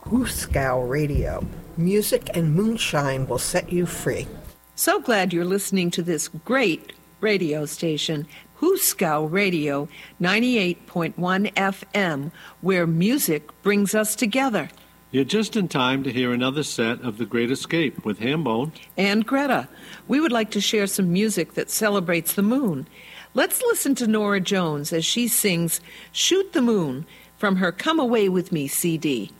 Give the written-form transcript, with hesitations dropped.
Hooskow Radio. Music and moonshine will set you free. So glad you're listening to this great radio station, Hooskow Radio 98.1 FM, where music brings us together. You're just in time to hear another set of The Great Escape with Hambone and Greta. We would like to share some music that celebrates the moon. Let's listen to Nora Jones as she sings Shoot the Moon from her Come Away With Me CD.